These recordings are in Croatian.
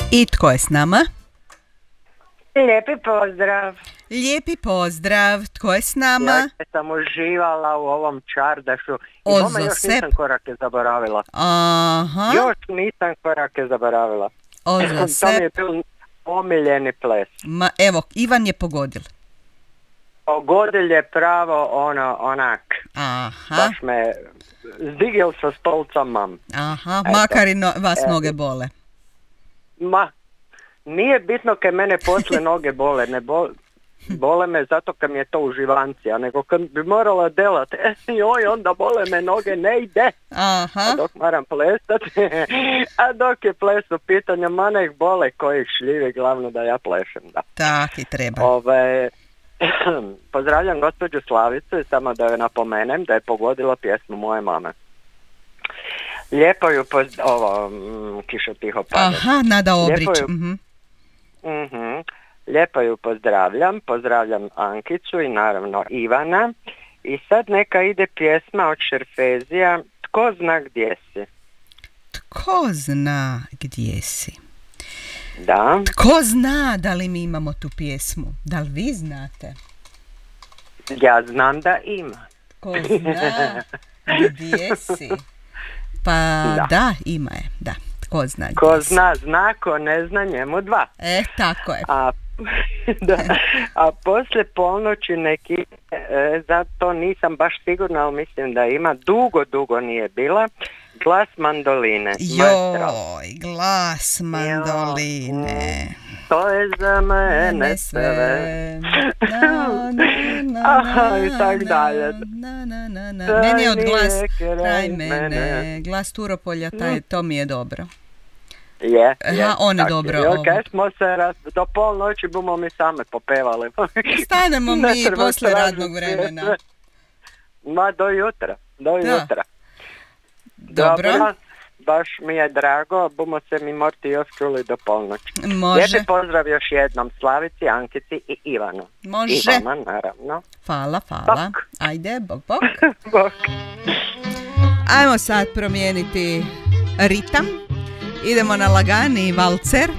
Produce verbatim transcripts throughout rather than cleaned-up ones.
I tko je s nama? Lijepi pozdrav. Lijepi pozdrav. Tko je s nama? Ja sam uživala u ovom čardašu. I Ozo bome još se. nisam korake zaboravila. Aha. Još nisam korake zaboravila. Ozo To mi se. je bio omiljeni ples. Ma, evo, Ivan je pogodil. Pogodil je pravo ono, onak. Aha. Baš me zdigel sa stolca mam. Aha, Eto. makar i no, vas Eto. noge bole. Ma, nije bitno kad mene poslije noge bole, ne bole. Bole me zato kad mi je to uživancija, nego kad bi morala delat, e, joj, onda bole me noge, ne ide. Aha. A dok moram plesati, a dok je ples u pitanju, ma nek bole kojih šljivi, glavno da ja plešem, da. Tak i treba. Ove, pozdravljam gospođu Slavicu i samo da joj napomenem da je pogodila pjesmu moje mame. Lijepo ju poz... ovo, mm, kiša tiho pada. Aha, Nada Obrić. Lijepo ju... Mhm. Mhm. Lijepo ju pozdravljam, pozdravljam Ankicu i naravno Ivana. I sad neka ide pjesma od Šerfezija, Tko zna gdje si. Tko zna gdje si? Da. Tko zna da li mi imamo tu pjesmu? Da li vi znate? Ja znam da ima. Tko zna gdje si? Pa da, Da. ima je, da. Tko zna gdje Ko si? zna, zna, ko ne zna, njemu dva. E, tako je. A, da, a poslije polnoći neki, e, zato nisam baš sigurna, ali mislim da ima, dugo, dugo nije bila, Glas mandoline. Maestro. Joj, glas mandoline. To je za mene sve. Aha, i tak dalje. Meni je od glas kraj kraj mene, mene. glas Turopolja, taj, to mi je dobro. Je, Aha, je, on je tak dobro, je. ovo. Kaj smo se raz... do polnoći bumo mi same popevali. Stanemo Ne mi treba poslije tražiti radnog vremena. sve. Ma do jutra, do Da. jutra. Dobro. Baš mi je drago, bumo se mi morti još čuli do polnoći. Može. Lijepi pozdrav još jednom Slavici, Ankici i Ivanu. Može. I vama, naravno. Hvala, hvala. Bok. Ajde, bok, bok. Bok. Ajmo sad promijeniti ritam. Idemo na lagani valcer.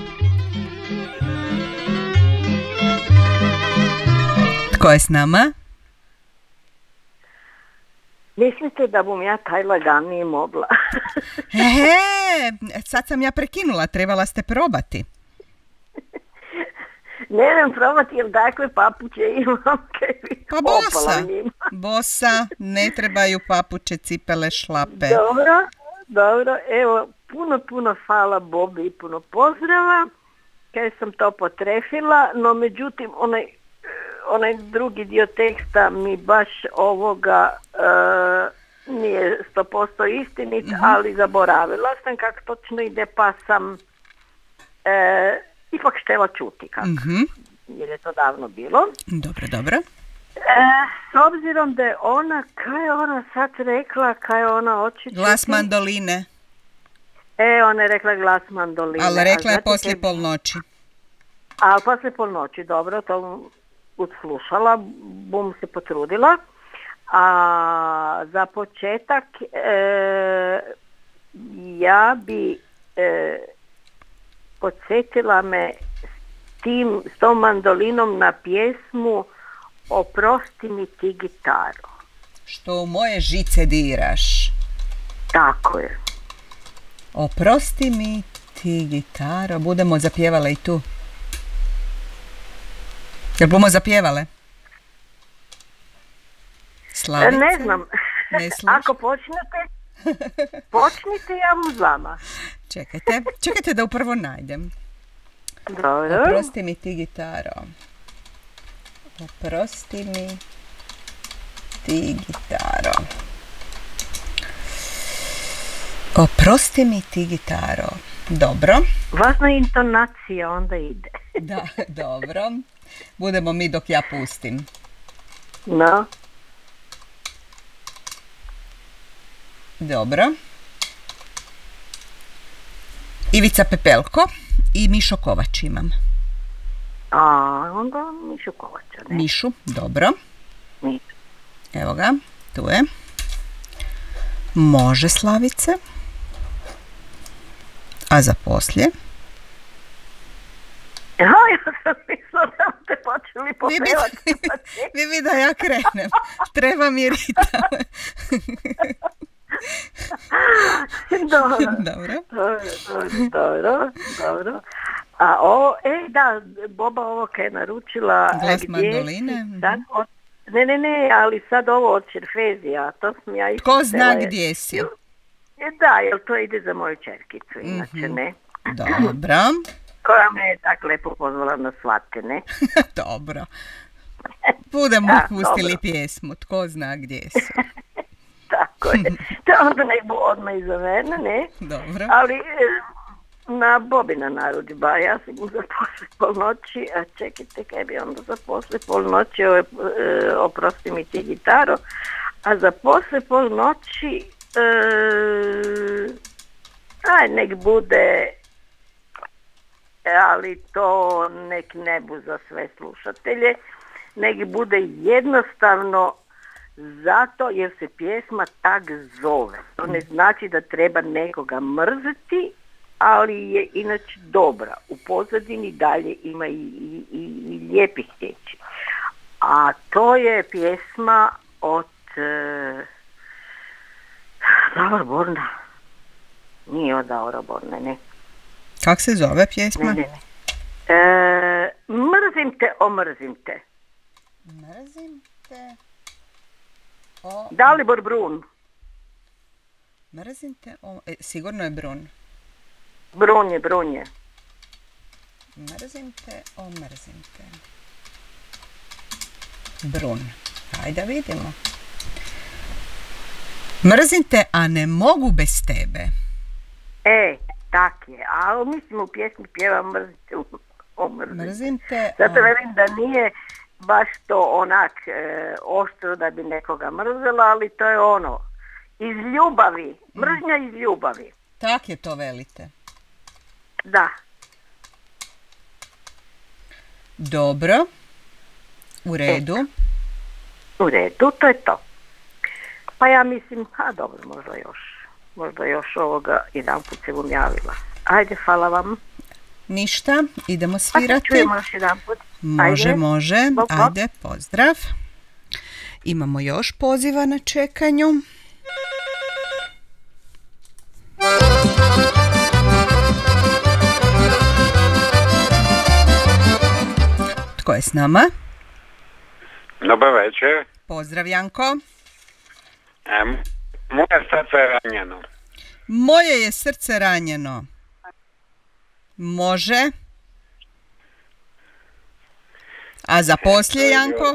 Tko je s nama? Mislite da bom ja taj laganiji mogla? Ehe, sad sam ja prekinula, trebala ste probati. Ne idem probati jer dakle papuće imam kaj bi Pa kopala bosa, u njima. bosa, ne trebaju papuče, cipele, šlape. Dobro, dobro, evo, puno, puno hvala Bobi i puno pozdrava, kaj sam to potrefila, no međutim, onaj, onaj drugi dio teksta mi baš ovoga e, nije sto posto istinit, Mhm. ali zaboravila sam kako točno ide, pa sam e, ipak štela čuti kako, Mhm. jer je to davno bilo. Dobro, dobro. E, s obzirom da je ona, kaj je ona sad rekla, kaj je ona oči Glas čuti? mandoline, E, ona je rekla glas mandoline. ali A rekla je znate poslije kaj- polnoći. A poslije polnoći, dobro, to udslušala, bum se potrudila. A za početak e, ja bi e, podsjetila me s, tim, s tom mandolinom na pjesmu Oprosti mi ti gitaru. Što u moje žice diraš. Tako je. Oprosti mi ti gitaro. Budemo zapjevale i tu. Jel bumo zapjevale? Slavice? E, ne znam, Ne slušam. ako počnete, počnite, ja vam s vama. Čekajte, čekajte da uprvo najdem. Dobro. Oprosti mi ti gitaro. Oprosti mi ti gitaro. Oprosti mi ti gitaro. Dobro. Važna intonacija onda ide. Da, dobro. Budemo mi dok ja pustim. No, Dobro. Ivica Pepelko i Mišo Kovač imam. a onda Mišu Kovača, ne? Mišu, dobro. Mi. Evo ga, tu je. Može Slavice. A za poslije? sam mislila da ste počeli popevati. Vi vi da ja krenem. Treba mi ritam. Dobro. Dobro. Dobro, dobro, dobro. A ovo, e da, Boba ovo kad je naručila Glas gdje mandoline. si sad od, ne, ne, ne, ali sad ovo od Čerfezija, to sam ja isto... Ko zna htjela- gdje si? E, Da, jer to ide za moju čerkicu, inače ne. Dobro. Koja me je tako lepo pozvala na slatke, ne? Dobro. Budemo Da, pustili dobro. pjesmu. Tko zna gdje si? Tako je. To onda nek bu odmah iza mene, ne? Dobro. Ali e, na Bobina narudžba, ja sam mu za poslije polnoći, a čekajte kaj bi onda za poslije polnoći, ovo je, e, oprosti mi ti gitaro, a za poslije polnoći, e, aj nek bude, ali to nek ne bu za sve slušatelje, nek bude jednostavno zato jer se pjesma tak zove. To ne znači da treba nekoga mrziti, ali je inače dobra. U pozadini dalje ima i, i, i, i lijepih riječi. A to je pjesma od e, Davor Borna. Nije od Davora Borna, ne. Kak se zove pjesma? Ne, ne, ne. E, mrzim te, omrzim te. Mrzim te. O, Dalibor Brun. mrzim te. O, e, sigurno je Brun. Brun je, Brun je. Mrzim te, o, mrzim te. Brun. Hajde vidimo. Mrzim te, a ne mogu bez tebe. E, tak je. A mislim u pjesmi pjeva mrzim te, o, mrzim te. Mrzim te. Zato o, velim da nije baš to onak e, oštro da bi nekoga mrzela, ali to je ono, iz ljubavi, mržnja iz ljubavi. tak je to velite. Da. Dobro. U redu. U redu, to je to. Pa ja mislim, a dobro, možda još, možda još ovoga jedan put se bom javila. Ajde, hvala vam. Ništa, idemo Pa se svirati. čujemo još jedan put. Može, Ajde. može. Bok, bok. Ajde, pozdrav. Imamo još poziva na čekanju. Tko je s nama? Dobar večer. Pozdrav, Janko. Em, moje srce je ranjeno. Moje je srce ranjeno. Može. A za poslije, Janko?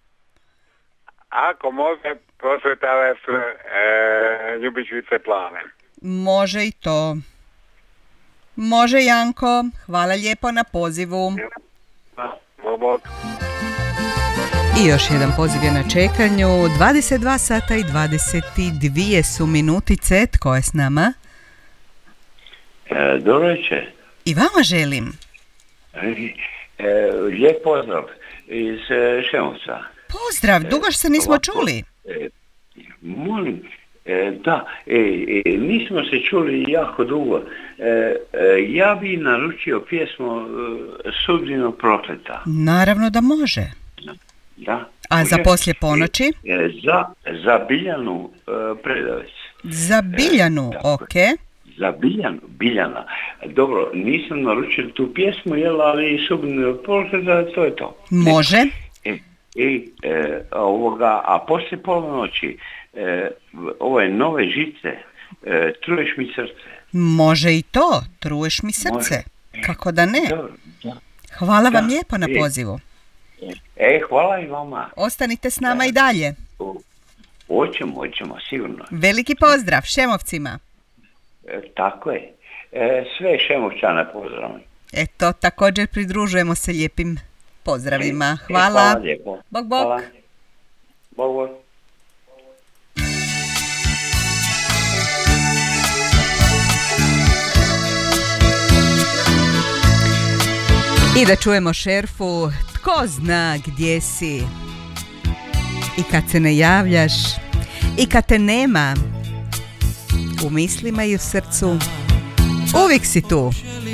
Ako može, prosvetale su e, ljubičnice plave. Može i to. Može, Janko. Hvala lijepo na pozivu. Bok, bok. I još jedan poziv je na čekanju. dvadeset dva sata i dvadeset dvije su minutice. Tko je s nama? E, dobro večer. I vama želim. E, e, lijep pozdrav iz e, Šemovca. Pozdrav, dugo se nismo ovako. čuli. E, molim, e, da, e, e, nismo se čuli jako dugo. E, e, ja bi naručio pjesmu e, Sudbino prokleta. Naravno da može. Da. A za Može? poslije ponoći? E, za, za Biljanu e, Predavec. Za Biljanu, tako je. ok. Za Biljanu, Biljana. Dobro, nisam naručio tu pjesmu, jel, ali Sudbino prokleta, to je to. Može. E, i, e, ovoga, a poslije ponoći e, ove nove žice, e, truješ mi srce. Može i to. Truješ mi srce. Može. Kako da ne? Dobro, da. Hvala vam Da. lijepo na E. pozivu. E, hvala i vama. Ostanite s nama Da. i dalje. O, Hoćemo, hoćemo, sigurno. Veliki pozdrav Šemovcima. E, tako je. E, sve Šemovčane pozdravim. Eto, također pridružujemo se lijepim pozdravima. E, Hvala. hvala lijepo. Bok, bok. Hvala. Bok, bok. I da čujemo Šerfu, tko zna gdje si. I kad se ne javljaš, i kad te nema, u mislima i u srcu, uvijek si tu.